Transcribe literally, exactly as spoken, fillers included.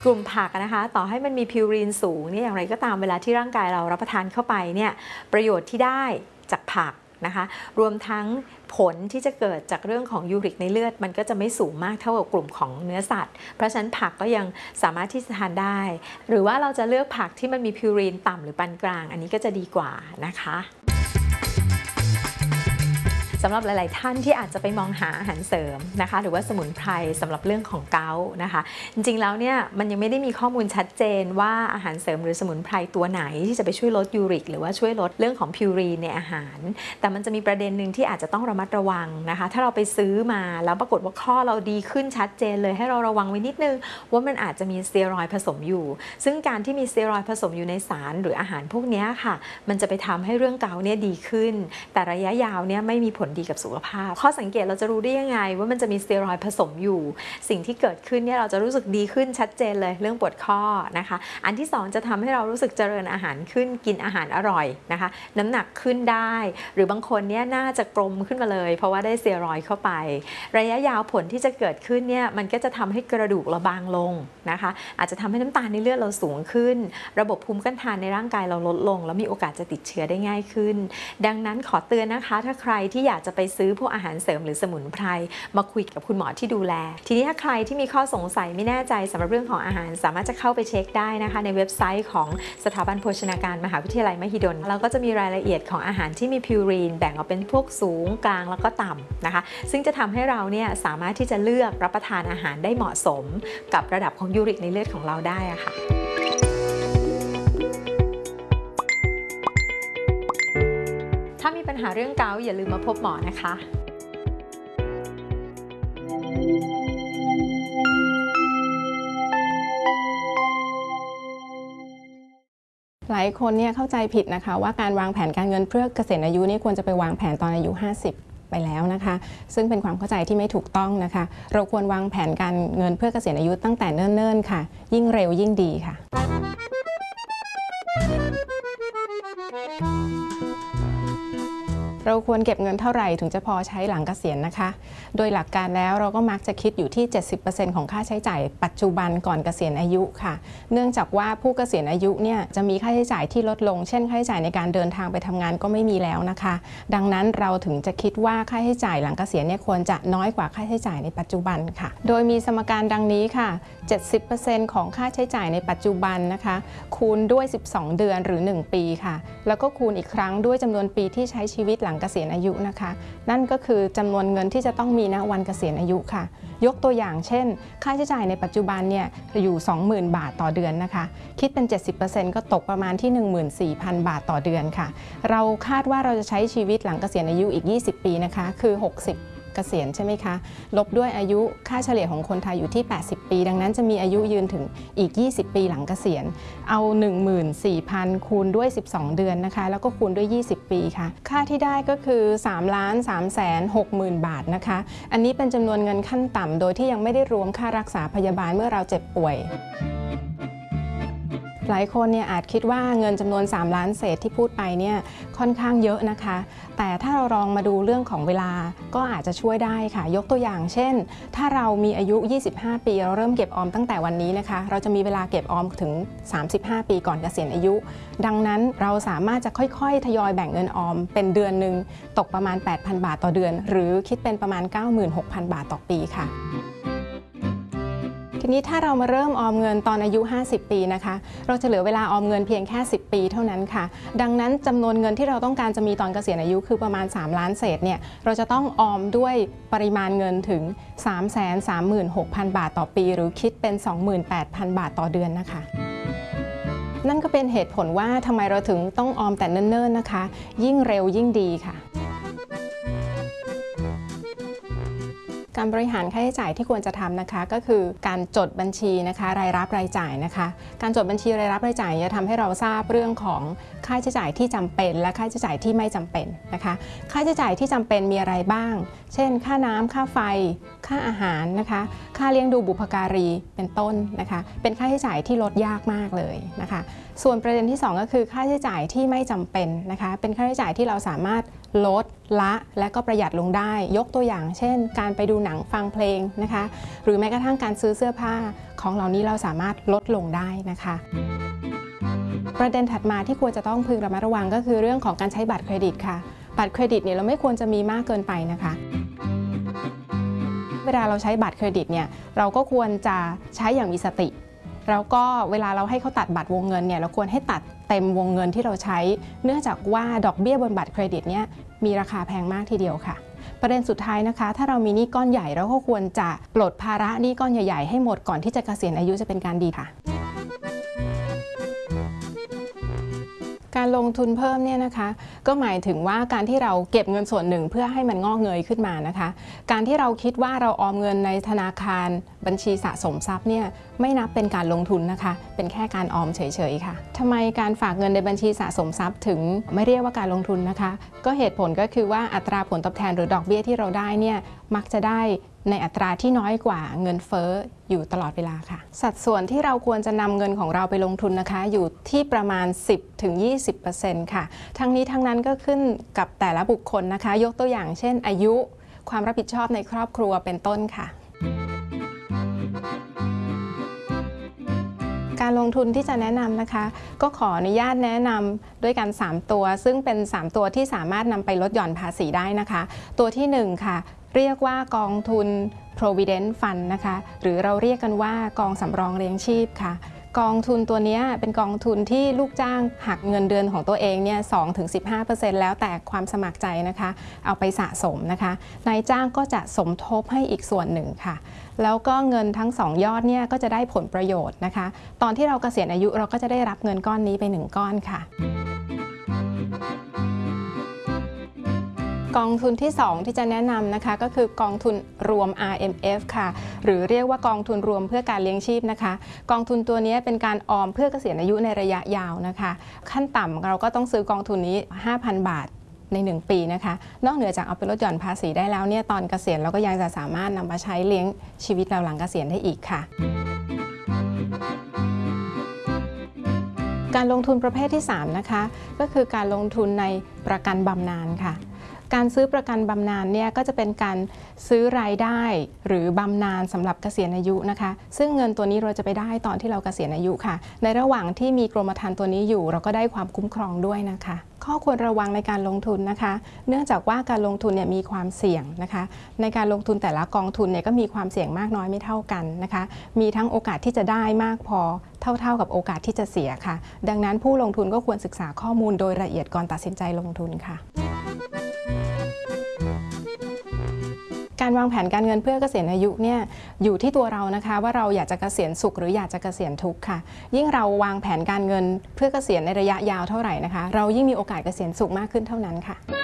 กลุ่มผักนะคะต่อให้มันมีพิวรีนสูงเนี่ยอย่างไรก็ตามเวลาที่ร่างกายเรารับประทานเข้าไปเนี่ยประโยชน์ที่ได้จากผักนะคะรวมทั้งผลที่จะเกิดจากเรื่องของยูริกในเลือดมันก็จะไม่สูงมากเท่ากับกลุ่มของเนื้อสัตว์เพราะฉะนั้นผักก็ยังสามารถที่จะทานได้หรือว่าเราจะเลือกผักที่มันมีพิวรีนต่ำหรือปานกลางอันนี้ก็จะดีกว่านะคะสำหรับหลายๆท่านที่อาจจะไปมองหาอาหารเสริมนะคะหรือว่าสมุนไพรสำหรับเรื่องของเกาต์นะคะจริงๆแล้วเนี่ยมันยังไม่ได้มีข้อมูลชัดเจนว่าอาหารเสริมหรือสมุนไพรตัวไหนที่จะไปช่วยลดยูริกหรือว่าช่วยลดเรื่องของพิวรีนในอาหารแต่มันจะมีประเด็นหนึ่งที่อาจจะต้องระมัดระวังนะคะถ้าเราไปซื้อมาแล้วปรากฏว่าข้อเราดีขึ้นชัดเจนเลยให้เราระวังไว้นิดนึงว่ามันอาจจะมีสเตียรอยด์ผสมอยู่ซึ่งการที่มีสเตียรอยด์ผสมอยู่ในสารหรืออาหารพวกนี้ค่ะมันจะไปทำให้เรื่องเกาต์เนี่ยดีขึ้นแต่ระยะยาวเนี่ยไม่มีผลดีกับสุขภาพข้อสังเกตเราจะรู้ได้ยังไงว่ามันจะมีสเตียรอยด์ผสมอยู่สิ่งที่เกิดขึ้นเนี่ยเราจะรู้สึกดีขึ้นชัดเจนเลยเรื่องปวดข้อนะคะอันที่สองจะทำให้เรารู้สึกเจริญอาหารขึ้นกินอาหารอร่อยนะคะน้ำหนักขึ้นได้หรือบางคนเนี่ยน่าจะกลมขึ้นมาเลยเพราะว่าได้สเตียรอยด์เข้าไประยะยาวผลที่จะเกิดขึ้นเนี่ยมันก็จะทำให้กระดูกเราบางลงนะคะอาจจะทำให้น้ำตาลในเลือดเราสูงขึ้นระบบภูมิต้านทานในร่างกายเราลดลงแล้วมีโอกาสจะติดเชื้อได้ง่ายขึ้นดังนั้นขอเตือนนะคะถ้าใครที่อยากจะไปซื้อพวกอาหารเสริมหรือสมุนไพรมาคุยกับคุณหมอที่ดูแลทีนี้ถ้าใครที่มีข้อสงสัยไม่แน่ใจสำหรับเรื่องของอาหารสามารถจะเข้าไปเช็คได้นะคะในเว็บไซต์ของสถาบันโภชนาการมหาวิทยาลัยมหิดลเราก็จะมีรายละเอียดของอาหารที่มีพิวรีนแบ่งออกเป็นพวกสูงกลางแล้วก็ต่ำนะคะซึ่งจะทำให้เราเนี่ยสามารถที่จะเลือกรับประทานอาหารได้เหมาะสมกับระดับของยูริกในเลือดของเราได้อะค่ะถ้ามีปัญหาเรื่องเกาต์อย่าลืมมาพบหมอนะคะหลายคนเนี่ยเข้าใจผิดนะคะว่าการวางแผนการเงินเพื่อเกษียณอายุนี่ควรจะไปวางแผนตอนอายุห้าสิบไปแล้วนะคะซึ่งเป็นความเข้าใจที่ไม่ถูกต้องนะคะเราควรวางแผนการเงินเพื่อเกษียณอายุตั้งแต่เนิ่นๆค่ะยิ่งเร็วยิ่งดีค่ะเราควรเก็บเงินเท่าไหร่ถึงจะพอใช้หลังเกษียณนะคะโดยหลักการแล้วเราก็มักจะคิดอยู่ที่ เจ็ดสิบเปอร์เซ็นต์ ของค่าใช้จ่ายปัจจุบันก่อนเกษียณอายุค่ะเนื่องจากว่าผู้เกษียณอายุเนี่ยจะมีค่าใช้จ่ายที่ลดลงเช่นค่าใช้จ่ายในการเดินทางไปทำงานก็ไม่มีแล้วนะคะดังนั้นเราถึงจะคิดว่าค่าใช้จ่ายหลังเกษียณเนี่ยควรจะน้อยกว่าค่าใช้จ่ายในปัจจุบันค่ะโดยมีสมการดังนี้ค่ะ เจ็ดสิบเปอร์เซ็นต์ ของค่าใช้จ่ายในปัจจุบันนะคะคูณด้วยสิบสองเดือนหรือหนึ่งปีค่ะแล้วก็คูณอีกครั้งด้วยจำนวนปีที่ใช้ชีวิตหลังเกษียณอายุนะคะนั่นก็คือจำนวนเงินที่จะต้องมีณวันเกษียณอายุค่ะยกตัวอย่างเช่นค่าใช้จ่ายในปัจจุบันเนี่ยอยู่ สองหมื่น บาทต่อเดือนนะคะคิดเป็น เจ็ดสิบเปอร์เซ็นต์ ก็ตกประมาณที่ หนึ่งหมื่นสี่พัน บาทต่อเดือนค่ะเราคาดว่าเราจะใช้ชีวิตหลังเกษียณอายุอีกยี่สิบปีนะคะคือหกสิบเกษียณใช่ไหมคะลบด้วยอายุค่าเฉลี่ยของคนไทยอยู่ที่แปดสิบปีดังนั้นจะมีอายุยืนถึงอีกยี่สิบปีหลังเกษียณเอา หนึ่งหมื่นสี่พัน คูณด้วยสิบสองเดือนนะคะแล้วก็คูณด้วยยี่สิบปีค่ะค่าที่ได้ก็คือ สามล้านสามแสนหกหมื่น บาทนะคะอันนี้เป็นจำนวนเงินขั้นต่ำโดยที่ยังไม่ได้รวมค่ารักษาพยาบาลเมื่อเราเจ็บป่วยหลายคนเนี่ยอาจคิดว่าเงินจำนวนสามล้านเศษที่พูดไปเนี่ยค่อนข้างเยอะนะคะแต่ถ้าเราลองมาดูเรื่องของเวลาก็อาจจะช่วยได้ค่ะยกตัวอย่างเช่นถ้าเรามีอายุยี่สิบห้าปีเราเริ่มเก็บออมตั้งแต่วันนี้นะคะเราจะมีเวลาเก็บออมถึงสามสิบห้าปีก่อนเกษียณอายุดังนั้นเราสามารถจะค่อยๆทยอยแบ่งเงินออมเป็นเดือนหนึ่งตกประมาณ แปดพัน บาทต่อเดือนหรือคิดเป็นประมาณ เก้าหมื่นหกพัน บาทต่อปีค่ะทีนี้ถ้าเรามาเริ่มออมเงินตอนอายุห้าสิบปีนะคะเราจะเหลือเวลาออมเงินเพียงแค่สิบปีเท่านั้นค่ะดังนั้นจำนวนเงินที่เราต้องการจะมีตอนเกษียณอายุคือประมาณสามล้านเศษเนี่ยเราจะต้องออมด้วยปริมาณเงินถึง สามแสนสามหมื่นหกพัน บาทต่อปีหรือคิดเป็น สองหมื่นแปดพัน บาทต่อเดือนนะคะนั่นก็เป็นเหตุผลว่าทำไมเราถึงต้องออมแต่เนิ่นๆนะคะยิ่งเร็วยิ่งดีค่ะการบริหารค่าใช้จ่ายที่ควรจะทำนะคะก็คือการจดบัญชีนะคะรายรับรายจ่ายนะคะการจดบัญชีรายรับรายจ่ายจะทำให้เราทราบเรื่องของค่าใช้จ่ายที่จำเป็นและค่าใช้จ่ายที่ไม่จำเป็นนะคะค่าใช้จ่ายที่จำเป็นมีอะไรบ้างเช่นค่าน้ำค่าไฟค่าอาหารนะคะค่าเลี้ยงดูบุพการีเป็นต้นนะคะเป็นค่าใช้จ่ายที่ลดยากมากเลยนะคะส่วนประเด็นที่สองก็คือค่าใช้จ่ายที่ไม่จำเป็นนะคะเป็นค่าใช้จ่ายที่เราสามารถลดละและก็ประหยัดลงได้ยกตัวอย่างเช่นการไปดูหนังนังฟังเพลงนะคะหรือแม้กระทั่งการซื้อเสื้อผ้าของเหล่านี้เราสามารถลดลงได้นะคะประเด็นถัดมาที่ควรจะต้องพึงระมัดระวังก็คือเรื่องของการใช้บัตรเครดิตค่ะบัตรเครดิตเนี่ยเราไม่ควรจะมีมากเกินไปนะคะเวลาเราใช้บัตรเครดิตเนี่ยเราก็ควรจะใช้อย่างมีสติแล้วก็เวลาเราให้เขาตัดบัตรวงเงินเนี่ยเราควรให้ตัดเต็มวงเงินที่เราใช้เนื่องจากว่าดอกเบี้ยบนบัตรเครดิตเนี่ยมีราคาแพงมากทีเดียวค่ะประเด็นสุดท้ายนะคะถ้าเรามีหนี้ก้อนใหญ่เราก็ควรจะปลดภาระหนี้ก้อนใหญ่ๆให้หมดก่อนที่จะเกษียณอายุจะเป็นการดีค่ะการลงทุนเพิ่มเนี่ยนะคะก็หมายถึงว่าการที่เราเก็บเงินส่วนหนึ่งเพื่อให้มันงอกเงยขึ้นมานะคะการที่เราคิดว่าเราออมเงินในธนาคารบัญชีสะสมทรัพย์เนี่ยไม่นับเป็นการลงทุนนะคะเป็นแค่การออมเฉยๆค่ะทำไมการฝากเงินในบัญชีสะสมทรัพย์ถึงไม่เรียกว่าการลงทุนนะคะก็เหตุผลก็คือว่าอัตราผลตอบแทนหรือดอกเบี้ยที่เราได้เนี่ยมักจะได้ในอัตราที่น้อยกว่าเงินเฟ้ออยู่ตลอดเวลาค่ะสัดส่วนที่เราควรจะนำเงินของเราไปลงทุนนะคะอยู่ที่ประมาณ สิบถึงยี่สิบเปอร์เซ็นต์ ค่ะทั้งนี้ทั้งนั้นก็ขึ้นกับแต่ละบุคคลนะคะยกตัวอย่างเช่นอายุความรับผิดชอบในครอบครัวเป็นต้นค่ะการลงทุนที่จะแนะนำนะคะก็ขออนุญาตแนะนำด้วยกันสามตัวซึ่งเป็นสามตัวที่สามารถนำไปลดหย่อนภาษีได้นะคะตัวที่หนึ่งค่ะเรียกว่ากองทุน Provident Fund นะคะหรือเราเรียกกันว่ากองสำรองเลี้ยงชีพค่ะกองทุนตัวนี้เป็นกองทุนที่ลูกจ้างหักเงินเดือนของตัวเองเนี่ย สองถึงสิบห้าเปอร์เซ็นต์ แล้วแต่ความสมัครใจนะคะเอาไปสะสมนะคะนายจ้างก็จะสมทบให้อีกส่วนหนึ่งค่ะแล้วก็เงินทั้งสองยอดเนี่ยก็จะได้ผลประโยชน์นะคะตอนที่เราเกษียณอายุเราก็จะได้รับเงินก้อนนี้ไปหนึ่งก้อนค่ะกองทุนที่สองที่จะแนะนำนะคะก็คือกองทุนรวม อาร์ เอ็ม เอฟ ค่ะหรือเรียกว่ากองทุนรวมเพื่อการเลี้ยงชีพนะคะกองทุนตัวนี้เป็นการออมเพื่อเกษียณอายุในระยะยาวนะคะขั้นต่ำเราก็ต้องซื้อกองทุนนี้ ห้าพัน บาทในหนึ่งปีนะคะนอกเหนือจากเอาไปลดหย่อนภาษีได้แล้วเนี่ยตอนเกษียณเราก็ยังจะสามารถนำมาใช้เลี้ยงชีวิตเราหลังเกษียณได้อีกค่ะการลงทุนประเภทที่สามนะคะก็คือการลงทุนในประกันบำนาญค่ะการซื้อประกันบำนาญเนี่ยก็จะเป็นการซื้อรายได้หรือบำนาญสำหรับเกษียณอายุนะคะซึ่งเงินตัวนี้เราจะไปได้ตอนที่เราเกษียณอายุค่ะในระหว่างที่มีกรมธรรม์ตัวนี้อยู่เราก็ได้ความคุ้มครองด้วยนะคะข้อควรระวังในการลงทุนนะคะเนื่องจากว่าการลงทุนเนี่ยมีความเสี่ยงนะคะในการลงทุนแต่ละกองทุนเนี่ยก็มีความเสี่ยงมากน้อยไม่เท่ากันนะคะมีทั้งโอกาสที่จะได้มากพอเท่าๆกับโอกาสที่จะเสียค่ะดังนั้นผู้ลงทุนก็ควรศึกษาข้อมูลโดยละเอียดก่อนตัดสินใจลงทุนค่ะการวางแผนการเงินเพื่อเกษียณอายุเนี่ยอยู่ที่ตัวเรานะคะว่าเราอยากจะเกษียณสุขหรืออยากจะเกษียณทุกข์ค่ะยิ่งเราวางแผนการเงินเพื่อเกษียณในระยะยาวเท่าไหร่นะคะเรายิ่งมีโอกาสเกษียณสุขมากขึ้นเท่านั้นค่ะ